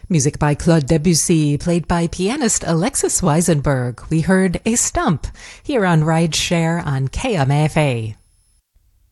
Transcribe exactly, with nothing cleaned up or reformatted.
Music by Claude Debussy, played by pianist Alexis Weisenberg. We heard A Stump here on Ride Share on K M A F A.